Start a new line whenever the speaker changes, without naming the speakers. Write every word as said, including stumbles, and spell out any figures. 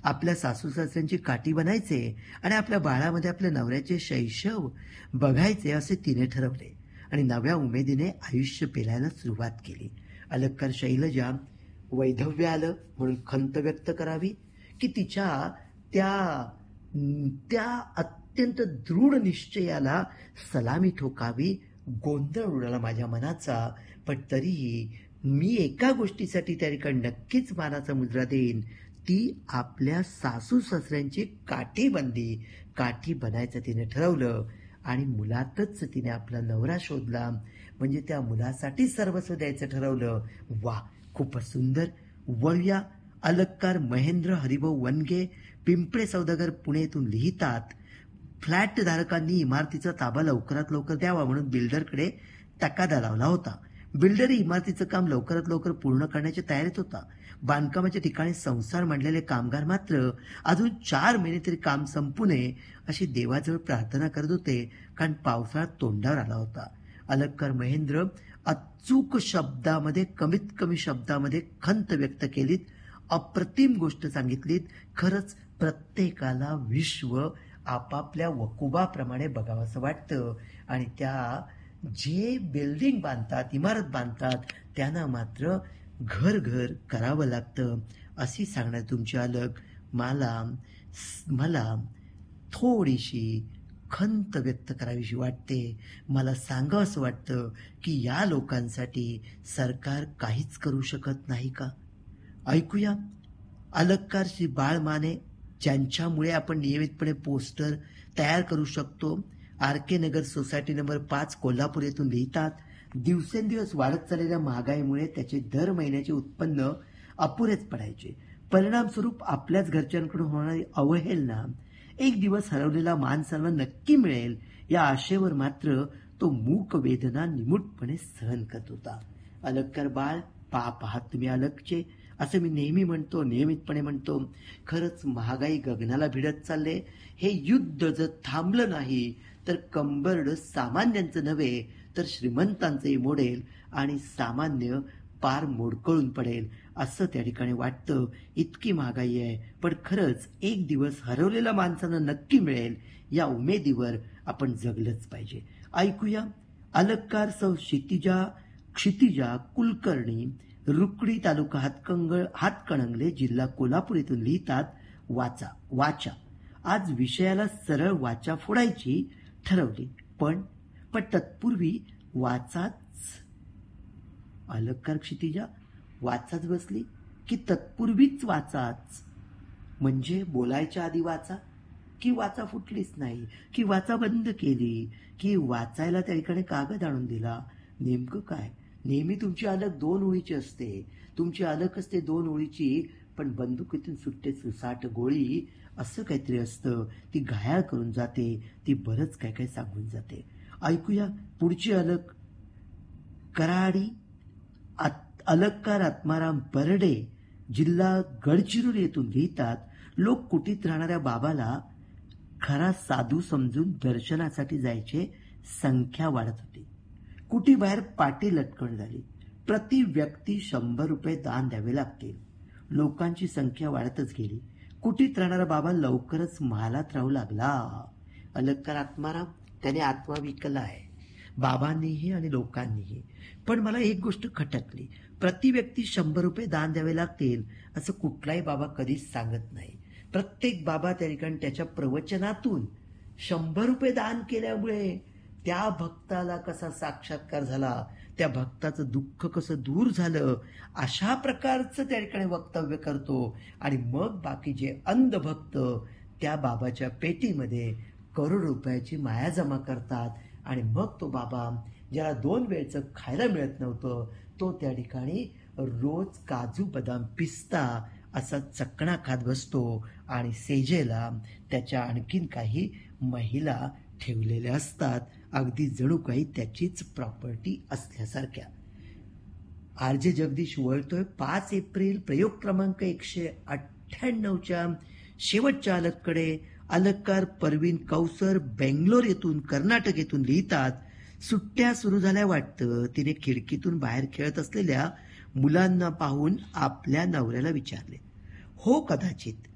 आपल्या सासू सासऱ्यांची काठी बनायचे आणि आपल्या बाळामध्ये आपल्या नवऱ्याचे शैशव बघायचे असे तिने ठरवले आणि नव्या उमेदीने आयुष्य पेलायला सुरुवात केली. अलंकार शैलजा वैधव्य आलं म्हणून खंत व्यक्त करावी की तिच्या त्या त्या अत्यंत दृढ निश्चयाला सलामी ठोकावी, गोंधळ उडाला माझ्या मनाचा. पण तरीही मी एका गोष्टीसाठी त्या ठिकाणी नक्कीच मानाचा मुजरा देईन, ती आपल्या सासू सासऱ्यांची काठी बनली. काठी बनायचं तिने ठरवलं आणि मुलातच तिने आपला नवरा शोधला, म्हणजे त्या मुलासाठी सर्वस्व द्यायचं ठरवलं. वा, खूपच सुंदर. वळूया. अलंकार महेंद्र हरिभाऊ वनगे, पिंपळे सौदागर, पुणे येथून लिहितात, फ्लॅट धारकांनी इमारतीचा ताबा लवकरात लवकर द्यावा म्हणून बिल्डरकडे तकादा लावला होता. बिल्डर इमारतीचं काम लवकरात लवकर पूर्ण करण्याच्या तयारीत होता. बांधकामाच्या ठिकाणी संसार मांडलेले कामगार मात्र अजून चार महिने तरी काम संपू नये अशी देवाजवळ प्रार्थना करत होते, कारण पावसाळा तोंडावर आला होता. अलंकार महेंद्र अचूक शब्दामध्ये, कमीत कमी शब्दामध्ये खंत व्यक्त केलीत, अप्रतिम गोष्ट सांगितलीत. खरंच प्रत्येकाला विश्व आपापल्या वकुबाप्रमाणे बघावंसं वाटतं आणि त्या जे बिल्डिंग बांधतात, इमारत बांधतात, त्यांना मात्र घर घर करावं लागतं अशी सांगणार तुमची अलग मला मला थोडीशी खंत व्यक्त करावीशी वाटते. मला सांगावं असं वाटतं की या लोकांसाठी सरकार काहीच करू शकत नाही का? ऐकूया अलंकार श्री बाळ माने, ज्यांच्यामुळे आपण नियमितपणे पोस्टर तयार करू शकतो. आर के नगर सोसायटी नंबर पाच कोल्हापूर येथून लिहितात, दिवसेंदिवस वाढत चाललेल्या महागाईमुळे त्याचे दर महिन्याचे उत्पन्न अपुरेच पडायचे. परिणामस्वरूप आपल्याच घरच्यांकडून होणारी अवहेलना, एक दिवस हरवलेला मान सन्मान नक्की मिळेल या आशेवर मात्र तो मूक वेदना निमूटपणे सहन करत होता. अलंकार बाळ, पाप आहात तुम्ही अलगचे, असं मी नेहमी म्हणतो, नियमितपणे म्हणतो. खरंच महागाई गगनाला भिडत चालले. हे युद्ध जर थांबलं नाही तर कंबरड सामान्यांचं नव्हे तर श्रीमंतांचंही मोडेल आणि सामान्य पार मोडकळून पडेल असं त्या ठिकाणी वाटतं. इतकी महागाई आहे, पण खरंच एक दिवस हरवलेल्या माणसांना नक्की मिळेल या उमेदीवर आपण जगलंच पाहिजे. ऐकूया अलंकार सौ क्षितिजा क्षितिजा कुलकर्णी, रुकडी तालुका हातकंग हातकणंगले जिल्हा कोल्हापूर येथून लिहितात, वाचा वाचा आज विषयाला सरळ वाचा फोडायची ठरवली, पण पण तत्पूर्वी वाचाच. अलंकार क्षितिजा, वाचाच बसली की तत्पूर्वीच वाचाच? म्हणजे बोलायच्या आधी वाचा, की वाचा फुटलीच नाही, की वाचा बंद केली, की वाचायला त्या ठिकाणी कागद आणून दिला? नेमकं काय? नेहमी तुमची अलग दोन ओळीची असते, तुमची अलग असते दोन ओळीची, पण बंदुकीतून सुटते सुसाट गोळी असं काहीतरी असतं. ती घायाळ करून जाते, ती बरंच काय काय सांगून जाते. ऐकूया पुढची अलग. कराडी अलंकार आत्माराम बर्डे, जिल्हा गडचिरोली येथून लिहितात, लोक कुटीत राहणाऱ्या बाबाला खरा साधू समजून दर्शनासाठी जायचे. संख्या वाढत होती. कुटीबाहेर पाटी लटकण झाली. प्रति व्यक्ती शंभर रुपये दान द्यावे लागतील. लोकांची संख्या वाढतच गेली. कुटीत राहणारा बाबा लवकरच महालात राहू लागला. अलंकार आत्माराम, त्याने आत्मा विकला आहे, बाबांनीही आणि लोकांनीही. पण मला एक गोष्ट खटकली, प्रति व्यक्ती शंभर रुपये दान द्यावे लागतील असं कुठलाही बाबा कधीच सांगत नाही. प्रत्येक बाबा त्या ठिकाणी त्याच्या प्रवचनातून शंभर रुपये दान केल्यामुळे त्या भक्ताला कसा साक्षात्कार झाला, त्या भक्ताचं दुःख कसं दूर झालं, अशा प्रकारचं त्या ठिकाणी वक्तव्य करतो. आणि मग बाकी जे अंध भक्त त्या बाबाच्या पेटीमध्ये करोड रुपयाची माया जमा करतात आणि मग तो बाबा, ज्याला दोन वेळचं खायला मिळत नव्हतं, तो त्या ठिकाणी रोज काजू बदाम पिस्ता असा चकणा खात बसतो आणि सेजेला त्याच्या आणखीन काही महिला ठेवलेल्या असतात, अगदी जणू काही त्याचीच प्रॉपर्टी असल्यासारख्या. आर जे जगदीश वळतोय पाच एप्रिल प्रयोग क्रमांक एकशे अठ्ठ्याण्णवच्या शेवटच्या अलगकडे. अलंकार परवीन कौसर, बेंगलोर येथून कर्नाटक येथून लिहितात, सुट्ट्या सुरू झाल्या वाटतं. तिने खिडकीतून बाहेर खेळत असलेल्या मुलांना पाहून आपल्या नवऱ्याला विचारले. हो कदाचित,